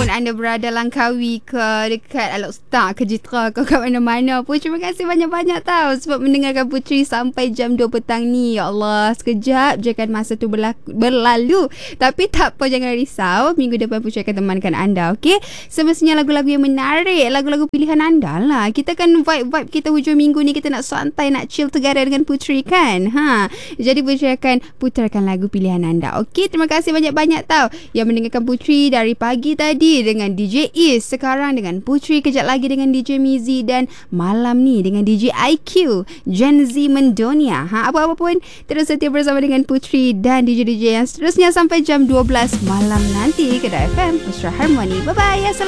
Walaupun anda berada Langkawi ke, dekat Alok Star ke, Jitra ke, kat mana-mana pun, terima kasih banyak-banyak tau sebab mendengarkan Puteri sampai jam 2 petang ni. Ya Allah, sekejap je kan masa tu berlalu. Tapi tak apa, jangan risau. Minggu depan Puteri akan temankan anda, okey? Semestinya lagu-lagu yang menarik, lagu-lagu pilihan anda lah. Kita kan vibe kita hujung minggu ni, kita nak santai, nak chill together dengan Puteri kan. Jadi Puteri akan putarkan lagu pilihan anda. Okey, terima kasih banyak-banyak tau yang mendengarkan Puteri dari pagi tadi dengan DJ Is, sekarang dengan Puteri, kejap lagi dengan DJ Mizi, dan malam ni dengan DJ IQ, Gen Z Mendonia. Apa-apa pun terus setia bersama dengan Puteri dan DJ-DJ yang seterusnya sampai jam 12 malam nanti. Kedah FM, Pusra Harmoni. Bye-bye.